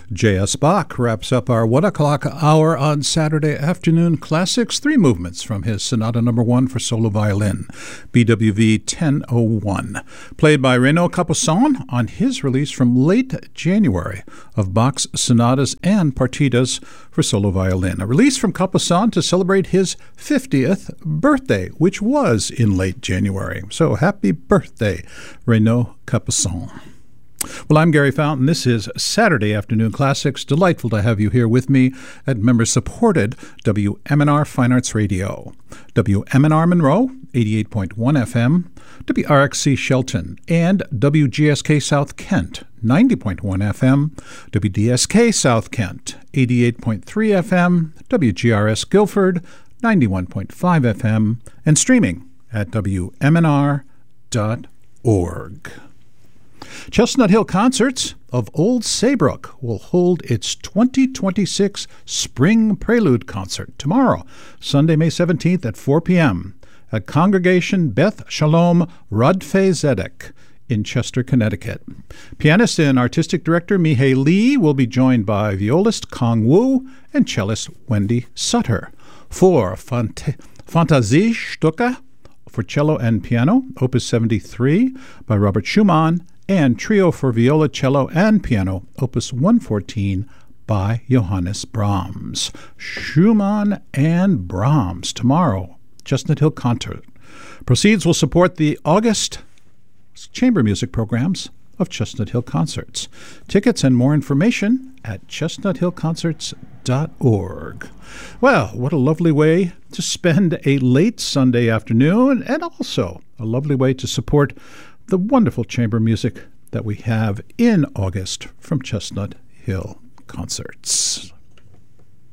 J.S. Bach wraps up our 1 o'clock hour on Saturday afternoon classics, 3 movements from his Sonata No. 1 for solo violin, BWV 1001, played by Renaud Capuçon on his release from late January of Bach's sonatas and partitas for solo violin, a release from Capuçon to celebrate his 50th birthday, which was in late January. So happy birthday, Renaud Capuçon. Well, I'm Gary Fountain. This is Saturday Afternoon Classics. Delightful to have you here with me at member-supported WMNR Fine Arts Radio. WMNR Monroe, 88.1 FM, WRXC Shelton, and WGSK South Kent, 90.1 FM, WDSK South Kent, 88.3 FM, WGRS Guilford, 91.5 FM, and streaming at WMNR.org. Chestnut Hill Concerts of Old Saybrook will hold its 2026 Spring Prelude Concert tomorrow, Sunday, May 17th at 4 p.m. at Congregation Beth Shalom Rodfei Zedek in Chester, Connecticut. Pianist and artistic director Mihei Lee will be joined by violist Kong Wu and cellist Wendy Sutter. For Fantasiestücke for cello and piano, Opus 73 by Robert Schumann, and Trio for Viola, Cello, and Piano, Opus 114 by Johannes Brahms. Schumann and Brahms tomorrow, Chestnut Hill Concert. Proceeds will support the August chamber music programs of Chestnut Hill Concerts. Tickets and more information at chestnuthillconcerts.org. Well, what a lovely way to spend a late Sunday afternoon, and also a lovely way to support the wonderful chamber music that we have in August from Chestnut Hill Concerts.